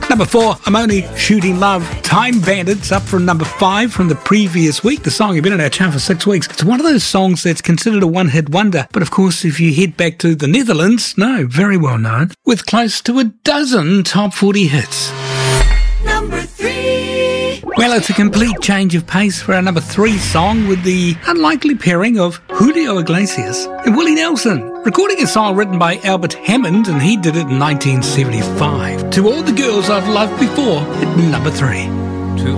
Number 4, I'm Only Shooting Love. Time Bandits up from number 5 from the previous week. The song has been in our chart for 6 weeks. It's one of those songs that's considered a one-hit wonder. But of course, if you head back to the Netherlands, no, very well known, with close to a dozen top 40 hits. Number 3. Well, it's a complete change of pace for our number 3 song with the unlikely pairing of Julio Iglesias and Willie Nelson, recording a song written by Albert Hammond, and he did it in 1975. To All the Girls I've Loved Before at number 3.